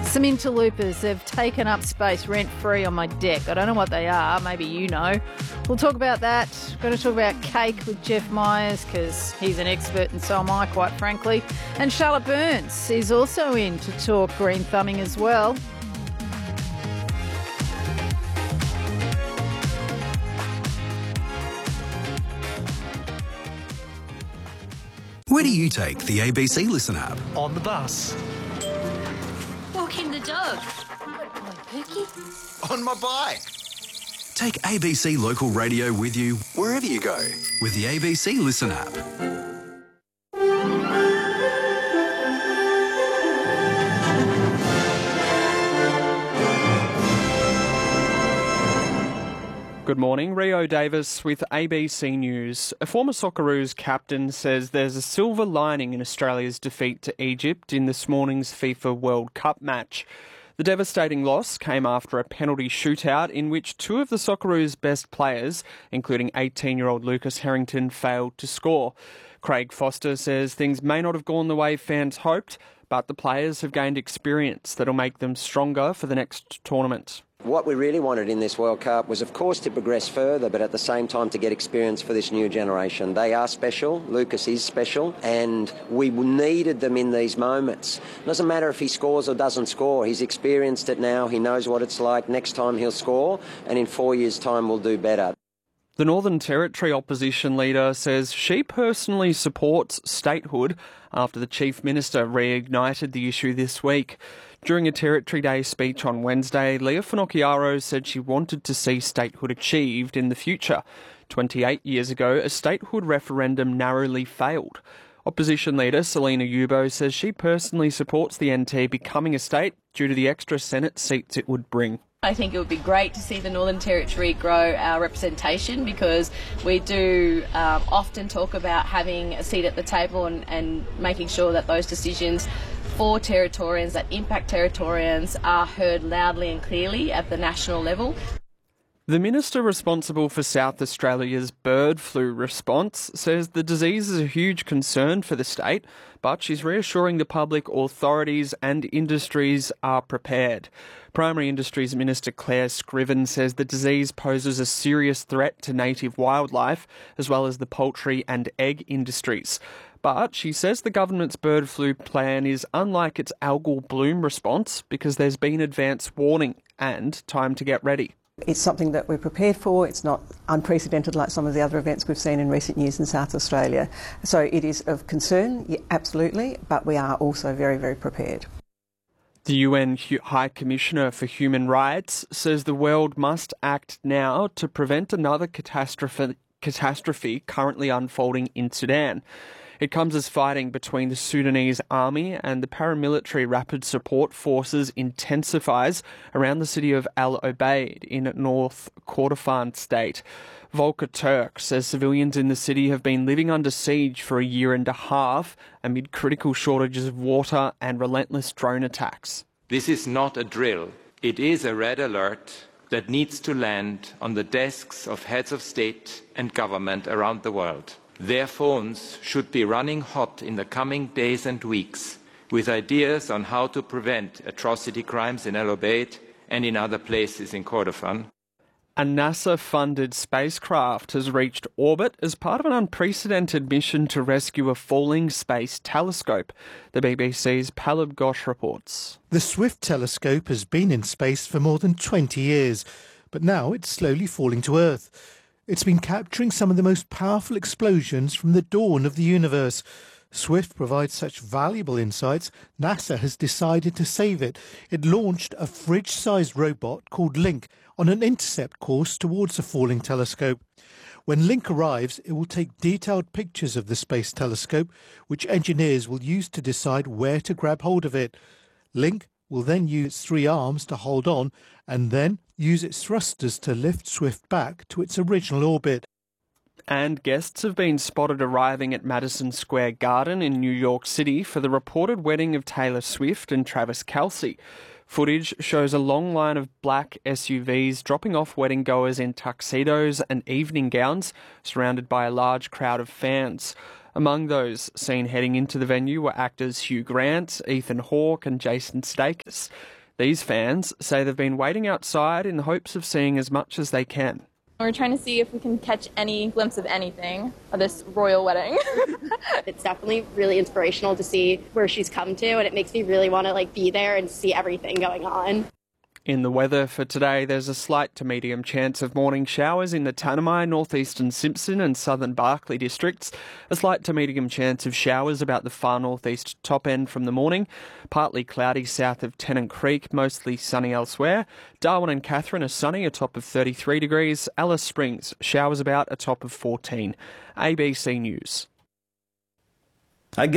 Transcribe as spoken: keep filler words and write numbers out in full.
Some interlopers have taken up space rent-free on my deck. I don't know what they are. Maybe you know. We'll talk about that. Going to talk about cake with Jeff Myers because he's an expert and so am I, quite frankly. And Charlotte Burns is also in to talk green thumbing as well. Where do you take the A B C Listen app? On the bus. Walking the dog. Pookie. On my bike. Take A B C Local Radio with you wherever you go with the A B C Listen app. Good morning, Rio Davis with A B C News. A former Socceroos captain says there's a silver lining in Australia's defeat to Egypt in this morning's FIFA World Cup match. The devastating loss came after a penalty shootout in which two of the Socceroos' best players, including eighteen-year-old Lucas Harrington, failed to score. Craig Foster says things may not have gone the way fans hoped, but the players have gained experience that'll make them stronger for the next tournament. What we really wanted in this World Cup was, of course, to progress further, but at the same time to get experience for this new generation. They are special. Lucas is special, and we needed them in these moments. It doesn't matter if he scores or doesn't score. He's experienced it now. He knows what it's like. Next time he'll score, and in four years' time we'll do better. The Northern Territory opposition leader says she personally supports statehood after the Chief Minister reignited the issue this week. During a Territory Day speech on Wednesday, Leah Finocchiaro said she wanted to see statehood achieved in the future. twenty-eight years ago, a statehood referendum narrowly failed. Opposition leader Selina Yubo says she personally supports the N T becoming a state due to the extra Senate seats it would bring. I think it would be great to see the Northern Territory grow our representation because we do um, often talk about having a seat at the table and, and making sure that those decisions for Territorians that impact Territorians are heard loudly and clearly at the national level. The minister responsible for South Australia's bird flu response says the disease is a huge concern for the state, but she's reassuring the public authorities and industries are prepared. Primary Industries Minister Claire Scriven says the disease poses a serious threat to native wildlife as well as the poultry and egg industries. But she says the government's bird flu plan is unlike its algal bloom response because there's been advance warning and time to get ready. It's something that we're prepared for. It's not unprecedented like some of the other events we've seen in recent years in South Australia. So it is of concern, yeah, absolutely, but we are also very, very prepared. The U N High Commissioner for Human Rights says the world must act now to prevent another catastrophe, catastrophe currently unfolding in Sudan. It comes as fighting between the Sudanese army and the paramilitary rapid support forces intensifies around the city of Al Obeid in North Kordofan state. Volker Turk says civilians in the city have been living under siege for a year and a half amid critical shortages of water and relentless drone attacks. This is not a drill. It is a red alert that needs to land on the desks of heads of state and government around the world. Their phones should be running hot in the coming days and weeks with ideas on how to prevent atrocity crimes in El Obeid and in other places in Kordofan. A NASA-funded spacecraft has reached orbit as part of an unprecedented mission to rescue a falling space telescope, the B B C's Palab Ghosh reports. The Swift telescope has been in space for more than twenty years, but now it's slowly falling to Earth. It's been capturing some of the most powerful explosions from the dawn of the universe. Swift provides such valuable insights, NASA has decided to save it. It launched a fridge-sized robot called Link on an intercept course towards the falling telescope. When Link arrives, it will take detailed pictures of the space telescope, which engineers will use to decide where to grab hold of it. Link will then use its three arms to hold on and then use its thrusters to lift Swift back to its original orbit. And guests have been spotted arriving at Madison Square Garden in New York City for the reported wedding of Taylor Swift and Travis Kelce. Footage shows a long line of black S U Vs dropping off wedding goers in tuxedos and evening gowns, surrounded by a large crowd of fans. Among those seen heading into the venue were actors Hugh Grant, Ethan Hawke and Jason Sudeikis. These fans say they've been waiting outside in the hopes of seeing as much as they can. We're trying to see if we can catch any glimpse of anything of this royal wedding. It's definitely really inspirational to see where she's come to, and it makes me really want to like be there and see everything going on. In the weather for today, there's a slight to medium chance of morning showers in the Tanami, northeastern Simpson and southern Barkly districts. A slight to medium chance of showers about the far northeast top end from the morning. Partly cloudy south of Tennant Creek, mostly sunny elsewhere. Darwin and Katherine are sunny, a top of thirty-three degrees. Alice Springs, showers about a top of fourteen. A B C News.